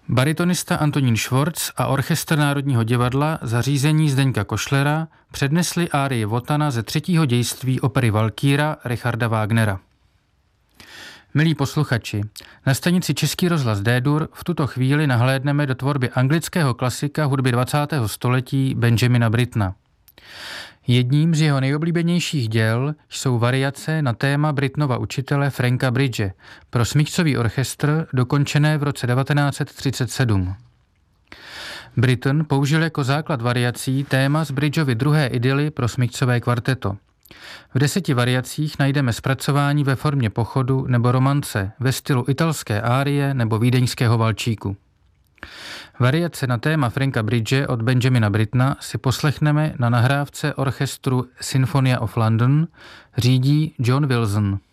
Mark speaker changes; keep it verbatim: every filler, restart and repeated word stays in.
Speaker 1: Baritonista Antonín Švorc a orchestr Národního divadla za řízení Zdeňka Košlera přednesli árii Wotana ze třetího dějství opery Valkýra Richarda Wagnera. Milí posluchači, na stanici Český rozhlas D-dur v tuto chvíli nahlédneme do tvorby anglického klasika hudby dvacátého století Benjamina Brittona. Jedním z jeho nejoblíbenějších děl jsou variace na téma Brittonova učitele Franka Bridge pro smyčcový orchestr, dokončené v roce devatenáct set třicet sedm. Britten použil jako základ variací téma z Bridgeovy druhé idyly pro smyčcové kvarteto. V deseti variacích najdeme zpracování ve formě pochodu nebo romance ve stylu italské árie nebo vídeňského valčíku. Variace na téma Franka Bridge od Benjamina Brittona si poslechneme na nahrávce orchestru Sinfonia of London, řídí John Wilson.